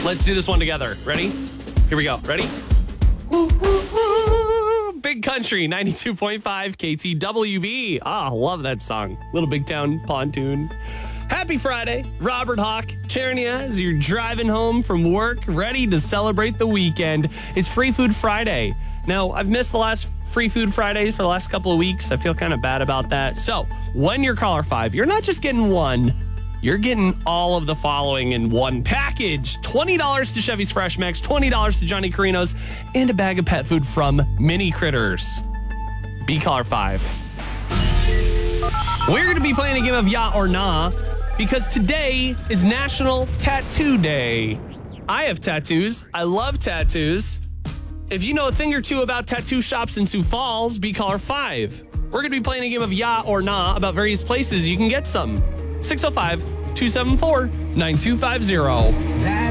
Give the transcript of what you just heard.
Let's do this one together. Ready? Here we go. Ready? Big Country, 92.5 KTWB. Love that song. Little Big Town Pontoon. Happy Friday. Robert Hawk, Karen, as you're driving home from work, ready to celebrate the weekend. It's Free Food Friday. Now, I've missed the last Free Food Fridays for the last couple of weeks. I feel kind of bad about that. So, when you're caller 5, you're not just getting one. You're getting all of the following in one package. $20 to Chevy's Fresh Max, $20 to Johnny Carino's, and a bag of pet food from Mini Critters. Be caller 5. We're going to be playing a game of Ya or Nah because today is National Tattoo Day. I have tattoos. I love tattoos. If you know a thing or two about tattoo shops in Sioux Falls, be caller 5. We're going to be playing a game of Ya or Nah about various places you can get some. 605-274-9250.